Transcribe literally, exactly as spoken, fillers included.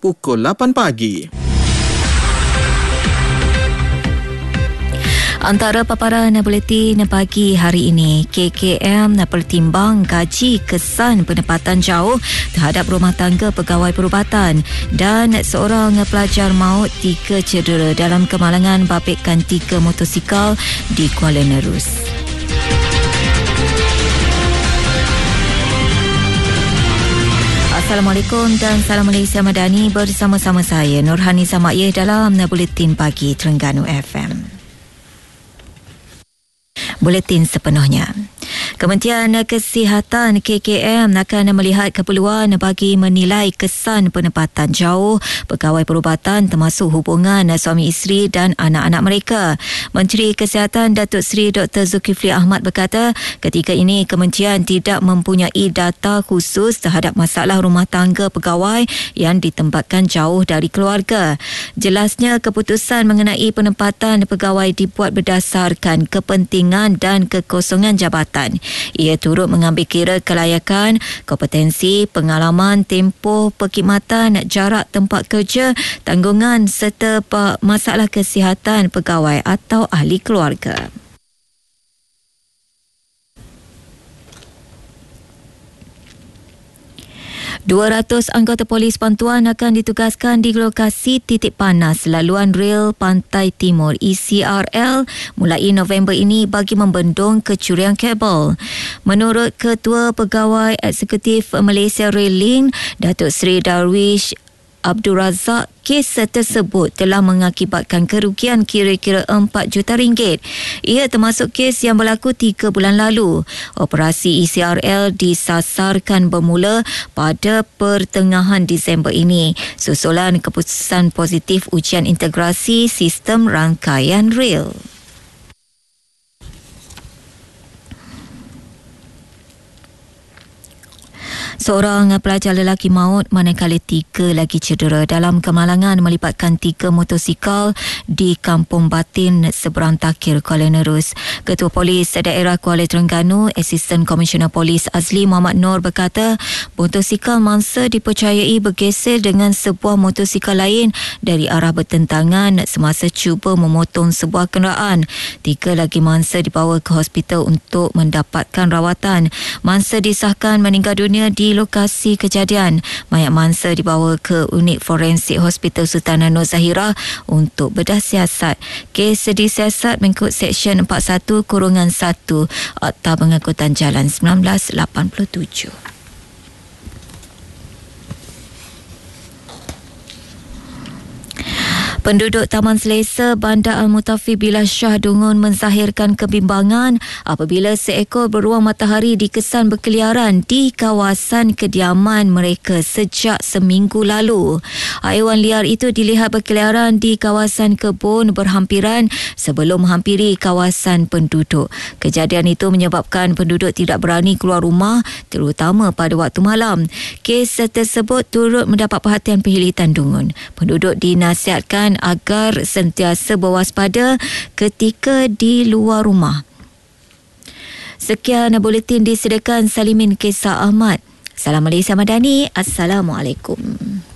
pukul lapan pagi. Antara paparan buletin pagi hari ini, K K M pertimbang gaji kesan penempatan jauh terhadap rumah tangga pegawai perubatan, dan seorang pelajar maut, tiga cedera dalam kemalangan babitkan tiga motosikal di Kuala Nerus. Assalamualaikum dan salam Malaysia Madani, bersama-sama saya Nurhani Samaiyah dalam buletin pagi Terengganu F M. Buletin sepenuhnya. Kementerian Kesihatan K K M akan melihat keperluan bagi menilai kesan penempatan jauh pegawai perubatan termasuk hubungan suami isteri dan anak-anak mereka. Menteri Kesihatan Datuk Seri Doktor Zulkifli Ahmad berkata, ketika ini kementerian tidak mempunyai data khusus terhadap masalah rumah tangga pegawai yang ditempatkan jauh dari keluarga. Jelasnya, keputusan mengenai penempatan pegawai dibuat berdasarkan kepentingan dan kekosongan jabatan. Ia turut mengambil kira kelayakan, kompetensi, pengalaman, tempoh perkhidmatan, jarak tempat kerja, tanggungan serta masalah kesihatan pegawai atau ahli keluarga. dua ratus anggota polis bantuan akan ditugaskan di lokasi titik panas laluan rel Pantai Timur E C R L mulai November ini bagi membendung kecurian kabel. Menurut Ketua Pegawai Eksekutif Malaysia Rail Link, Datuk Seri Darwish Abdul Razak, kes tersebut telah mengakibatkan kerugian kira-kira empat juta ringgit. Ia termasuk kes yang berlaku tiga bulan lalu. Operasi E C R L disasarkan bermula pada pertengahan Disember ini, susulan keputusan positif ujian integrasi sistem rangkaian rel. Seorang pelajar lelaki maut manakala tiga lagi cedera dalam kemalangan melibatkan tiga motosikal di Kampung Batin, seberang Takir, Kuala Nerus. Ketua Polis Daerah Kuala Terengganu, Asisten Komisioner Polis Azli Muhammad Noor berkata, motosikal mangsa dipercayai bergeser dengan sebuah motosikal lain dari arah bertentangan semasa cuba memotong sebuah kenderaan. Tiga lagi mangsa dibawa ke hospital untuk mendapatkan rawatan. Mangsa disahkan meninggal dunia di lokasi kejadian. Mayat mangsa dibawa ke unit forensik Hospital Sultanah Nur Zahirah untuk bedah siasat. Kes disiasat mengikut Seksyen empat puluh satu kurungan satu Akta Pengangkutan Jalan seribu sembilan ratus lapan puluh tujuh. Penduduk Taman Selesa, Bandar Al-Mutafi Bilal Shah Dungun menzahirkan kebimbangan apabila seekor beruang matahari dikesan berkeliaran di kawasan kediaman mereka sejak seminggu lalu. Haiwan liar itu dilihat berkeliaran di kawasan kebun berhampiran sebelum menghampiri kawasan penduduk. Kejadian itu menyebabkan penduduk tidak berani keluar rumah, terutama pada waktu malam. Kes tersebut turut mendapat perhatian Penghilitan Dungun. Penduduk dinasihatkan agar sentiasa berwaspada ketika di luar rumah. Sekian buletin disediakan Salimin Kesah Ahmad. Salam Malaysia Madani. Assalamualaikum.